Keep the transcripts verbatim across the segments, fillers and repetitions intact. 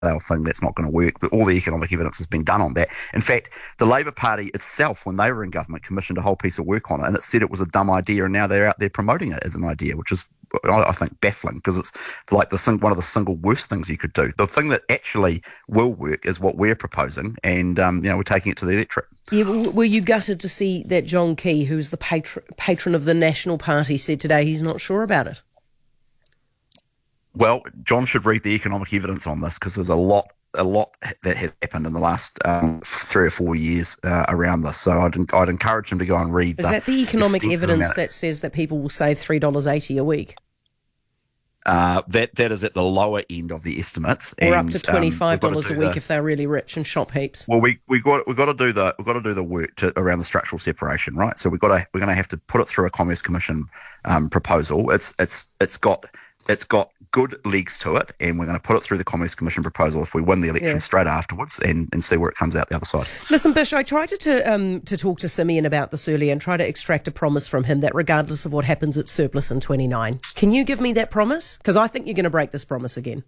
they'll think that's not going to work, but all the economic evidence has been done on that. In fact, the Labour Party itself, when they were in government, commissioned a whole piece of work on it, and it said it was a dumb idea, and now they're out there promoting it as an idea, which is, I think, baffling, because it's like the one of the single worst things you could do. The thing that actually will work is what we're proposing, and um, you know, we're taking it to the electorate. Yeah, were you gutted to see that John Key, who's the patron, patron of the National Party, said today he's not sure about it? Well, John should read the economic evidence on this, because there's a lot a lot that has happened in the last um, three or four years uh, around this. So I'd, I'd encourage him to go and read. Is the that the economic evidence amount. that says that people will save three dollars eighty a week? Uh, that that is at the lower end of the estimates, or and, up to twenty-five dollars um, a week the, if they're really rich and shop heaps. Well, we we got we got to do the we got to do the work to, around the structural separation, right? So we got to we're going to have to put it through a Commerce Commission um, proposal. It's it's it's got it's got good legs to it, and we're going to put it through the Commerce Commission proposal if we win the election yeah. straight afterwards, and, and see where it comes out the other side. Listen, Bish, I tried to to, um, to talk to Simeon about this earlier and try to extract a promise from him that regardless of what happens at surplus in twenty-nine, can you give me that promise? Because I think you're going to break this promise again.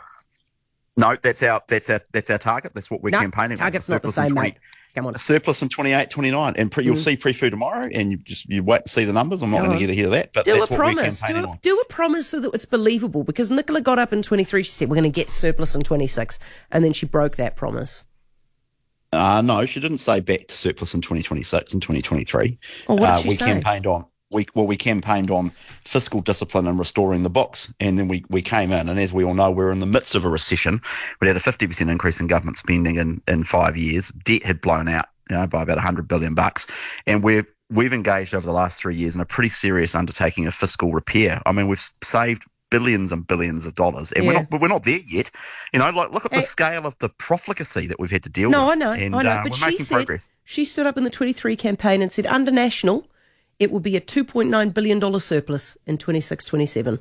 No, that's our that's our that's our target. That's what we're no, campaigning. Target's not the same, mate. Come on. A surplus in twenty-eight, twenty-nine, and pre, you'll mm. see pre-food tomorrow, and you just you wait to see the numbers. I'm not going to get ahead of that, but do that's a what promise. we're Do campaigning a, on. do a promise so that it's believable. Because Nicola got up in twenty-three, she said we're going to get surplus in twenty-six, and then she broke that promise. Uh, no, she didn't say back to surplus in twenty twenty-six and twenty twenty-three. Oh, what did uh, she we say? campaigned on. We, well, we campaigned on fiscal discipline and restoring the books, and then we, we came in, and as we all know, we're in the midst of a recession. We had a fifty percent increase in government spending in, in five years. Debt had blown out, you know, by about one hundred billion bucks, and we've we've engaged over the last three years in a pretty serious undertaking of fiscal repair. I mean, we've saved billions and billions of dollars, and yeah. we're not, but we're not there yet. You know, like look at the hey, scale of the profligacy that we've had to deal no, with. No, I know, and, I know, uh, but we're she making said progress. She stood up in the twenty-three campaign and said under National, it will be a two point nine billion dollars surplus in twenty-six twenty-seven.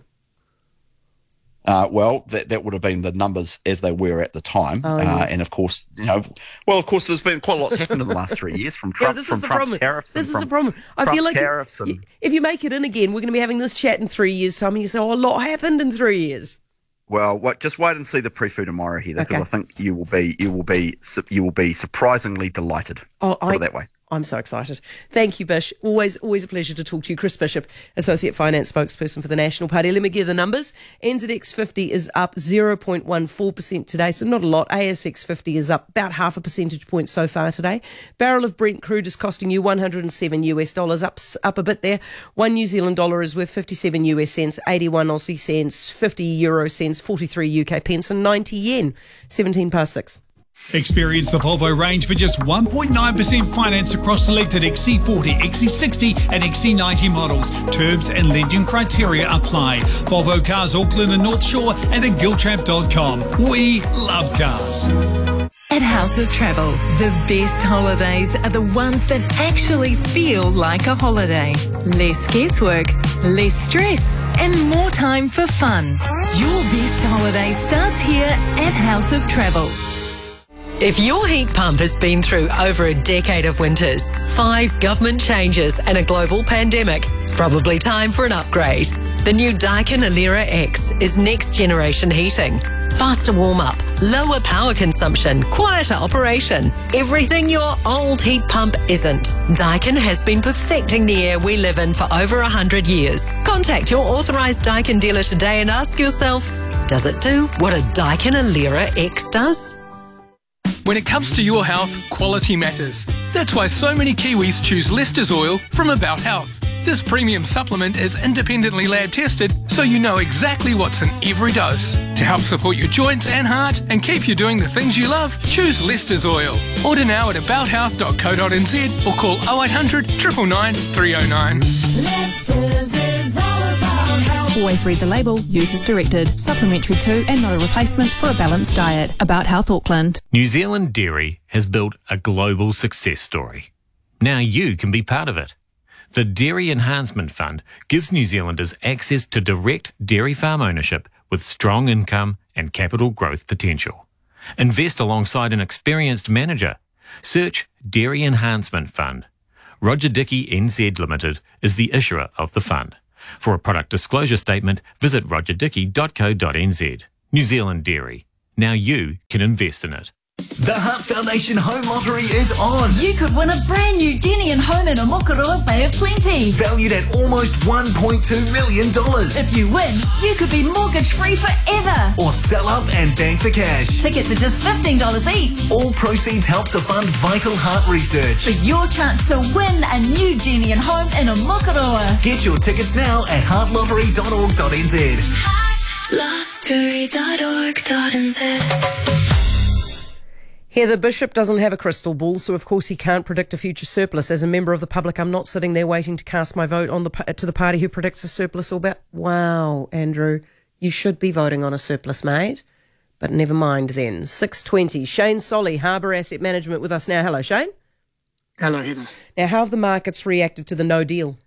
Uh, well, that that would have been the numbers as they were at the time, oh, uh, yes. and of course, you know, well, of course, there's been quite a lot's happened in the last three years from Trump, yeah, this from is the Trump's problem. tariffs. This and is from the problem. I Trump's feel like tariffs and if you make it in again, we're going to be having this chat in three years' time, and you say, "Oh, a lot happened in three years." Well, what, just wait and see the pre-food tomorrow, Heather, because okay. I think you will be you will be you will be surprisingly delighted. Oh, put I, it that way. I'm so excited. Thank you, Bish. Always, always a pleasure to talk to you. Chris Bishop, Associate Finance Spokesperson for the National Party. Let me give the numbers. N Z X fifty is up zero point one four percent today, so not a lot. A S X fifty is up about half a percentage point so far today. Barrel of Brent crude is costing you one hundred seven U S dollars, up, up a bit there. One New Zealand dollar is worth fifty-seven U S cents, eighty-one Aussie cents, fifty euro cents, forty-three U K pence, and ninety yen. seventeen past six. Experience the Volvo range for just one point nine percent finance across selected X C forty, X C sixty and X C ninety models. Terms and lending criteria apply. Volvo Cars Auckland and North Shore and at giltrap dot com. We love cars. At House of Travel, the best holidays are the ones that actually feel like a holiday. Less guesswork, less stress and more time for fun. Your best holiday starts here at House of Travel. If your heat pump has been through over a decade of winters, five government changes and a global pandemic, it's probably time for an upgrade. The new Daikin Alera X is next generation heating. Faster warm-up, lower power consumption, quieter operation. Everything your old heat pump isn't. Daikin has been perfecting the air we live in for over one hundred years. Contact your authorised Daikin dealer today and ask yourself, does it do what a Daikin Alera X does? When it comes to your health, quality matters. That's why so many Kiwis choose Lester's Oil from About Health. This premium supplement is independently lab tested, so you know exactly what's in every dose. To help support your joints and heart and keep you doing the things you love, choose Lester's Oil. Order now at about health dot co dot n z or call oh eight hundred, nine nine nine, three oh nine. Lester's is all about health. Always read the label, use as directed, supplementary to and not a replacement for a balanced diet. About Health Auckland. New Zealand Dairy has built a global success story. Now you can be part of it. The Dairy Enhancement Fund gives New Zealanders access to direct dairy farm ownership with strong income and capital growth potential. Invest alongside an experienced manager. Search Dairy Enhancement Fund. Roger Dickey N Z Limited is the issuer of the fund. For a product disclosure statement, visit roger dickey dot co dot n z. New Zealand Dairy. Now you can invest in it. The Heart Foundation Home Lottery is on. You could win a brand new Genian home in Omokoroa Bay of Plenty. Valued at almost one point two million dollars. If you win, you could be mortgage-free forever. Or sell up and bank the cash. Tickets are just fifteen dollars each. All proceeds help to fund vital heart research. For your chance to win a new Genian home in Omokoroa. Get your tickets now at heart lottery dot org dot n z. heart lottery dot org dot n z. Heather Bishop doesn't have a crystal ball, so of course he can't predict a future surplus. As a member of the public, I'm not sitting there waiting to cast my vote on the to the party who predicts a surplus or about. Wow, Andrew, you should be voting on a surplus, mate. But never mind then. six twenty, Shane Solly, Harbour Asset Management with us now. Hello, Shane. Hello, Heather. Now, how have the markets reacted to the no deal?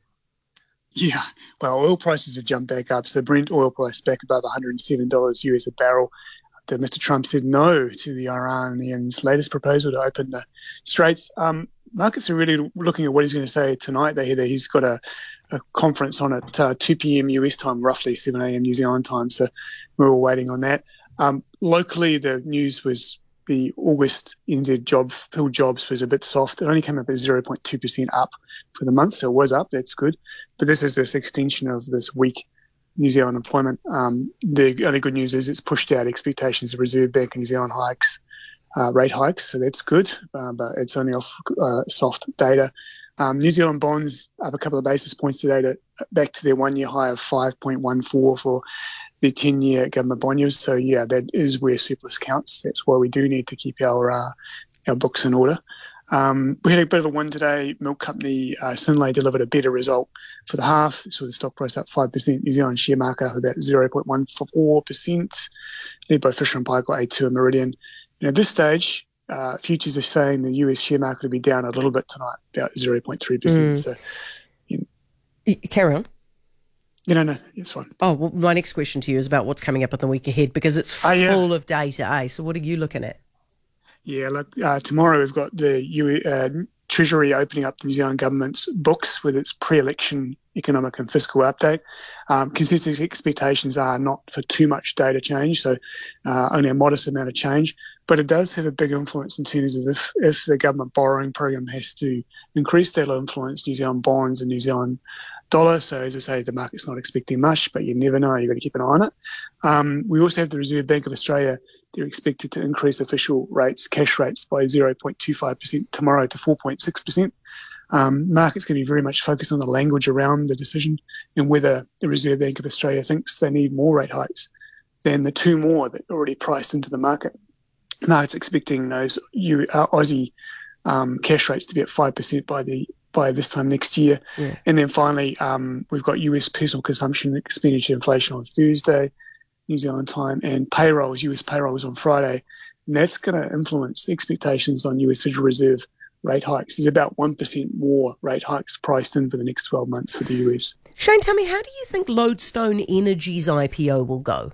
Yeah, well, oil prices have jumped back up. So Brent oil price back above one hundred seven dollars U S a barrel. That Mister Trump said no to the Iranians' latest proposal to open the straits. Um, markets are really looking at what he's going to say tonight. They hear that he's got a, a conference on at uh, two p.m. U S time, roughly seven a.m. New Zealand time. So we're all waiting on that. Um, locally, the news was the August N Z job fill jobs was a bit soft. It only came up at zero point two percent up for the month, so it was up. That's good. But this is this extension of this week New Zealand employment. Um, the only good news is it's pushed out expectations of Reserve Bank of New Zealand hikes, uh, rate hikes, so that's good, uh, but it's only off uh, soft data. Um, New Zealand bonds up a couple of basis points today to back to their one-year high of five point one four for the ten-year government bond yields. So, yeah, that is where surplus counts. That's why we do need to keep our uh, our books in order. Um, we had a bit of a win today. Milk company uh, Synlait delivered a better result for the half. So the stock price up five percent. New Zealand share market up about zero point one four percent. Led by Fisher and Paykel, A two and Meridian. And at this stage, uh, futures are saying the U S share market will be down a little bit tonight, about zero point three percent. Mm. So, you know. Carry on. You know, no, it's fine. Oh, well, my next question to you is about what's coming up in the week ahead, because it's full uh, yeah. of data, eh? So what are you looking at? Yeah, look, uh, tomorrow we've got the U- uh, Treasury opening up the New Zealand government's books with its pre-election economic and fiscal update. Um, consensus expectations are not for too much data change, so uh, only a modest amount of change. But it does have a big influence in terms of if, if the government borrowing program has to increase, that'll influence New Zealand bonds and New Zealand dollar. So as I say, the market's not expecting much, but you never know. You've got to keep an eye on it. Um, we also have the Reserve Bank of Australia. They're expected to increase official rates, cash rates, by zero point two five percent tomorrow to four point six percent. Um, market's going to be very much focused on the language around the decision and whether the Reserve Bank of Australia thinks they need more rate hikes than the two more that are already priced into the market. The market's expecting those U, uh, Aussie um, cash rates to be at five percent by the by this time next year. Yeah. And then finally, um, we've got U S personal consumption expenditure inflation on Thursday, New Zealand time, and payrolls, U S payrolls on Friday. And that's going to influence expectations on U S Federal Reserve rate hikes. There's about one percent more rate hikes priced in for the next twelve months for the U S. Shane, tell me, how do you think Lodestone Energy's I P O will go?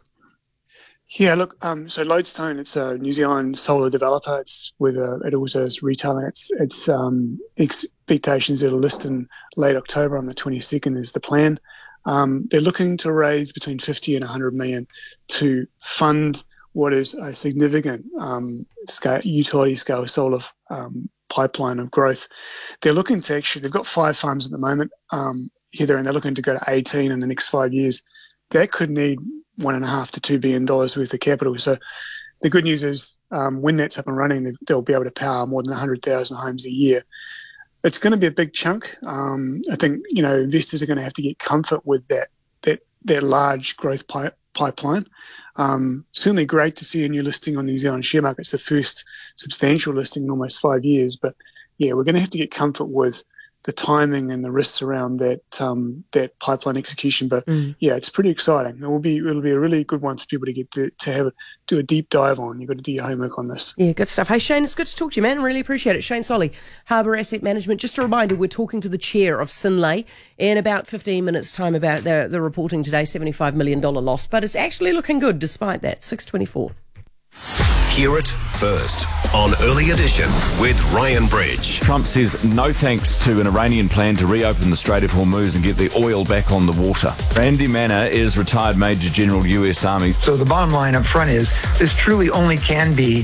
Yeah, look, um, so Lodestone, it's a New Zealand solar developer. It's with a, it also is retailing. It's, it's um, expectations it'll list in late October on the twenty-second is the plan. Um, they're looking to raise between fifty and one hundred million to fund what is a significant um, scale, utility scale solar um, pipeline of growth. They're looking to actually, they've got five farms at the moment, um, Heather, and they're looking to go to eighteen in the next five years. That could need one and a half to two billion dollars worth of capital. So the good news is um, when that's up and running, they'll be able to power more than one hundred thousand homes a year. It's going to be a big chunk. Um, I think, you know, investors are going to have to get comfort with that that that large growth pi- pipeline. Um, certainly great to see a new listing on the New Zealand share market. It's the first substantial listing in almost five years. But, yeah, we're going to have to get comfort with the timing and the risks around that um, that pipeline execution. But mm. yeah, it's pretty exciting. It will be it'll be a really good one for people to get to, to have a, do a deep dive on. You've got to do your homework on this. Yeah, good stuff. Hey Shane, it's good to talk to you, man. Really appreciate it. Shane Solly, Harbour Asset Management. Just a reminder, we're talking to the chair of Synlait in about fifteen minutes' time about the, the reporting today, seventy-five million dollars loss, but it's actually looking good despite that. six twenty-four. Hear it first. on Early Edition with Ryan Bridge. Trump says no thanks to an Iranian plan to reopen the Strait of Hormuz and get the oil back on the water. Randy Manor is retired Major General U S Army. So the bottom line up front is this truly only can be